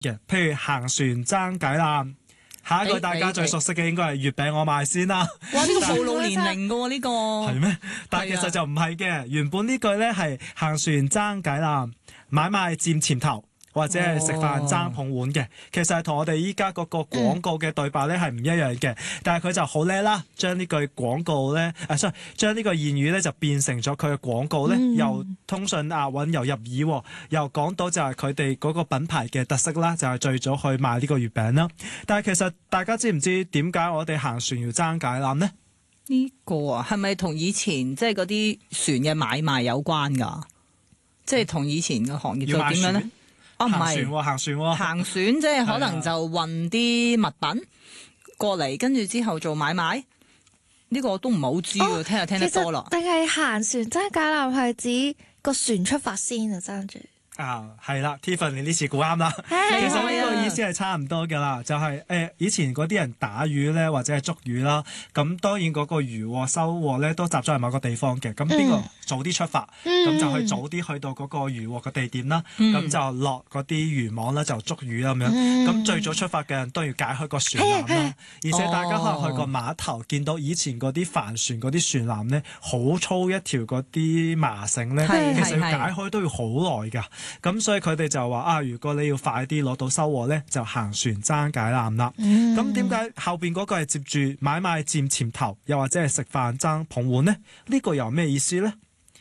嘅，譬如行船爭解纜。下一個大家最熟悉嘅應該係月餅我賣先啦。 哇！呢個暴露年齡㗎喎，呢個係咩？但係其實就唔係嘅。原本呢句咧係行船爭解纜，買賣佔前頭，或者係食飯爭捧碗嘅。其實係同我哋依家嗰個廣告嘅對白咧係唔一樣嘅。但係佢就好叻啦，將呢句廣告咧將呢個言語咧就變成咗佢嘅廣告咧，又通順押韻又入耳，又講到就係佢哋嗰個品牌嘅特色啦，就係最早去賣呢個月餅啦。但係其實大家知唔知點解我哋行船要爭解纜呢？ 呢個啊，係咪同以前即係嗰啲船嘅買賣有關㗎？即係同以前嘅行業就點樣咧？唔係行船行船即係可能就運啲物品過嚟，跟住之後做買賣。呢個我都唔係好知喎，聽就聽得多啦。 定係行船爭解纜係指個船出發先啊？爭住係啦 Tiffany 你呢次估啱啦。其實呢個意思係差唔多㗎啦，就係以前嗰啲人打魚咧，或者係捉魚啦，咁當然嗰個漁獲收穫咧都集中喺某個地方嘅。咁邊個早啲出發，咁就去早啲去到嗰個漁獲嘅地點啦。咁就落嗰啲漁網啦，就捉魚咁樣。咁最早出發嘅人都要解開個船纜啦。而且大家可能去個碼頭，見到以前嗰啲帆船嗰啲船纜咧，好粗一條嗰啲麻繩咧，其實要解開都要好耐㗎。咁所以佢哋就話如果你要快啲攞到收穫咧，就行船爭解纜啦。咁點解後邊嗰個係接住買賣佔前頭，又或者係食飯爭捧碗呢？呢個又咩意思呢？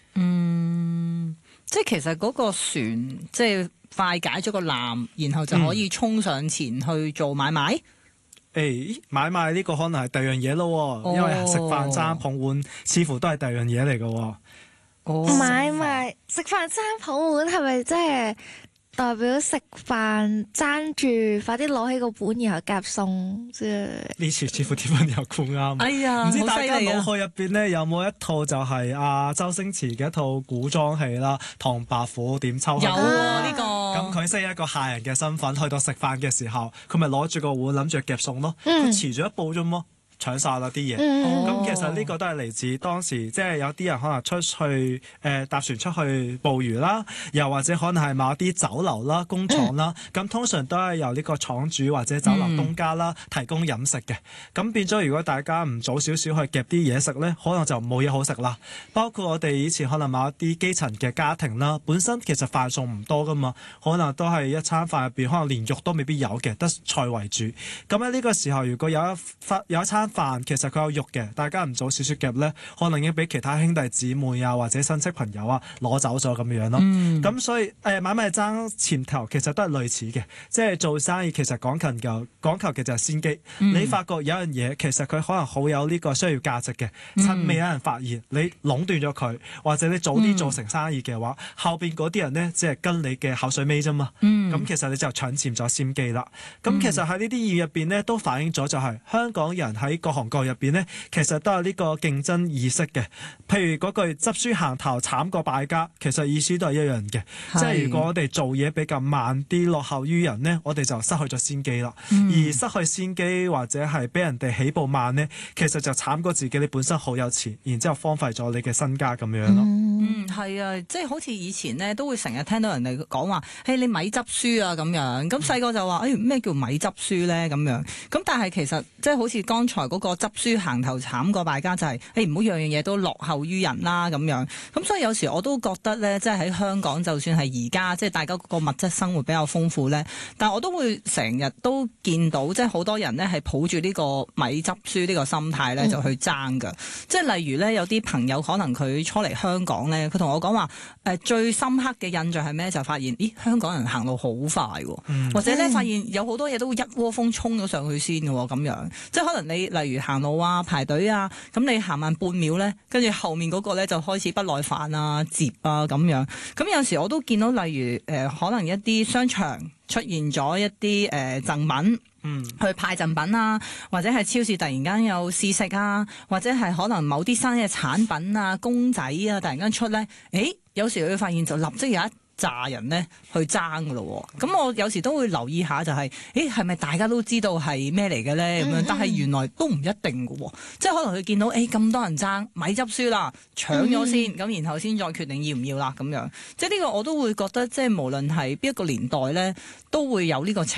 即係其實嗰個船即係快解咗個纜，然後就可以衝上前去做買賣。 買賣呢個可能係第二樣嘢咯，因為食飯爭捧碗似乎都係第二樣嘢嚟嘅。 買賣食飯爭捧碗係咪即係代表食飯爭住快啲攞起個碗然後夾餸啫？呢次似乎點樣又估啱。 哎呀， 唔知大家腦海入入邊咧有冇一套就係周星馳嘅一套古裝戲啦，《唐伯虎點秋香》。 有呢個。 咁佢飾一個下人嘅身份，去到食飯嘅時候，佢咪攞住個碗諗住夾餸咯。佢遲咗一步啫嘛。搶晒啦啲嘢，咁其實呢個都係嚟自當時，即係有啲人可能出去搭船出去捕魚啦，又或者可能係某啲酒樓啦、工廠啦，咁通常都係由呢個廠主或者酒樓東家啦提供飲食嘅。咁變咗，如果大家唔早少少去夾啲嘢食呢，可能就冇嘢好食啦。包括我哋以前可能某一啲基層嘅家庭啦，本身其實飯餸唔多噶嘛，可能都係一餐飯入邊可能連肉都未必有嘅，得菜為主。咁喺呢個時候，如果有一餐飯其實佢有肉嘅，大家唔早少少夾咧，可能已經俾其他兄弟姊妹或者親戚朋友攞走咗咁樣咯。咁所以買賣爭前頭其實都係類似嘅，即係做生意其實講求嘅就係先機。你發覺有樣嘢其實佢可能好有呢個需要價值嘅，趁未有人發現，你壟斷咗佢，或者你早啲做成生意嘅話，後邊嗰啲人呢，只係跟你嘅口水尾啫嘛。咁其實你就搶佔咗先機啦。咁其實喺呢啲意義入邊呢，都反映咗就係香港人喺各行各入邊呢，其實都有呢個競爭意識嘅。譬如嗰句執輸行頭慘過敗家，其實意思都係一樣嘅。即係如果我哋做嘢比較慢啲，落後於人呢，我哋就失去咗先機啦。而失去先機或者係俾人哋起步慢呢，其實就慘過自己你本身好有錢，然之後荒廢咗你嘅身家咁樣咯。 係啊，即係好似以前呢，都會成日聽到人哋講話，你咪執輸啊咁樣。咁細個就話，咩叫咪執輸咧咁樣？咁但係其實即係好似剛才嗰個執輸行頭慘過敗家，就係唔好樣樣嘢都落後於人啦咁樣。咁所以有時我都覺得咧，即係喺香港，就算係而家即係大家個物質生活比較豐富咧，但係我都會成日都見到，即係好多人咧係抱住呢個咪執輸呢個心態咧就去爭㗎。即係例如咧，有啲朋友可能佢初嚟香港咧，佢同我講話最深刻嘅印象係咩？就發現香港人行路好快喎，或者咧發現有好多嘢都會一窩蜂衝咗上去先嘅喎咁樣。即係可能你例如行路排隊咁你行慢半秒咧，跟住後面嗰個咧就開始不耐煩接咁樣。咁有時我都見到例如可能一啲商場出現咗一啲贈品，去派贈品或者係超市突然間有試食或者係可能某啲新嘅產品公仔突然間出咧，有時會發現就立即有一紮人咧去爭噶咯。咁我有時都會留意下，就係係咪大家都知道係咩嚟嘅咧？咁樣，但係原來都唔一定噶喎。即係可能佢見到咁多人爭米汁書啦，搶咗先，咁然後先再決定要唔要啦咁樣。即係呢個我都會覺得，即係無論係邊一個年代咧，都會有呢個情